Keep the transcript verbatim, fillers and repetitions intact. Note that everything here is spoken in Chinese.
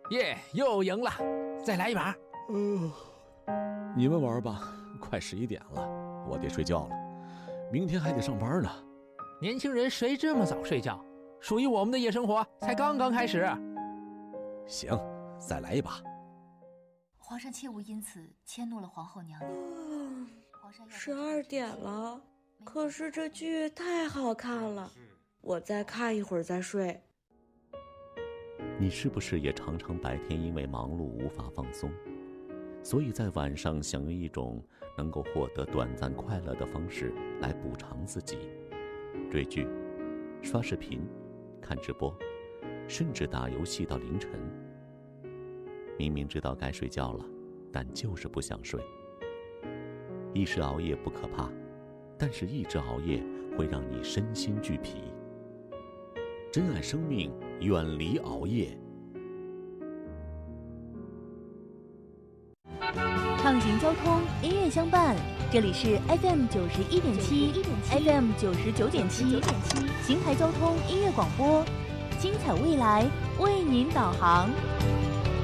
耶，又赢了，再来一把。 嗯、呃，你们玩吧，快十一点了，我得睡觉了，明天还得上班呢。 年轻人谁这么早睡觉？属于我们的夜生活才刚刚开始。 行，再来一把。 皇上切勿因此迁怒了皇后娘娘。 嗯，十二点了，可是这剧太好看了，我再看一会儿再睡。 你是不是也常常白天因为忙碌无法放松，所以在晚上想用一种能够获得短暂快乐的方式来补偿自己？追剧、刷视频、看直播，甚至打游戏到凌晨。明明知道该睡觉了，但就是不想睡。一时熬夜不可怕，但是一直熬夜会让你身心俱疲。珍爱生命，远离熬夜。 畅行交通，音乐相伴。这里是 F M 九十一点七 ，F M 九十九点七，邢台交通音乐广播，精彩未来为您导航。